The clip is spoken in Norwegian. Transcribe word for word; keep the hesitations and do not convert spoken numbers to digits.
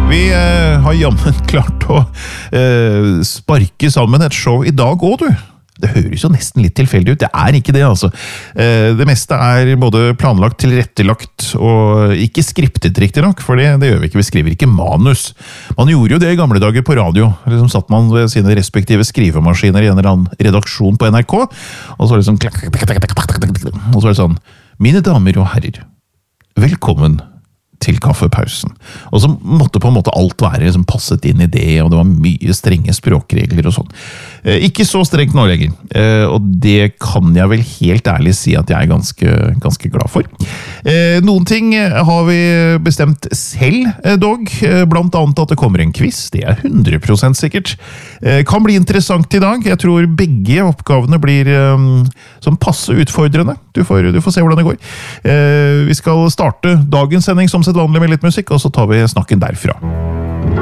Vi eh, har jammen klart å eh, sparke sammen et show i dag også, du. Det høres jo nesten litt tilfeldig ut. Det er ikke det, altså. Eh, det meste er både planlagt, tilrettelagt og ikke skriptet riktig nok, for det, det gjør vi ikke. Vi skriver ikke manus. Man gjorde jo det i gamle dager på radio. Liksom satt man ved sine respektive skrivemaskiner i en eller annen redaksjon på N R K, og så var det sånn og så var det sånn: Mine damer og herrer, velkommen til kaffepausen. Og så måtte på en måte alt være liksom passet inn i det, og det var mye strenge språkregler og sånn. Eh, ikke så strengt nå lenger, eh, og det kan jeg vel helt ærlig si at jeg er ganske, ganske glad for. Eh, noen ting har vi bestemt selv, eh, dog, eh, blant annet at det kommer en quiz, det er hundre prosent sikkert. Eh, kan bli interessant i dag, jeg tror begge oppgavene blir eh, som passe utfordrende. Du får, du får se hvordan det går. Eh, vi skal starte dagens sending som vanlig med litt musikk, og så tar vi snakken derfra.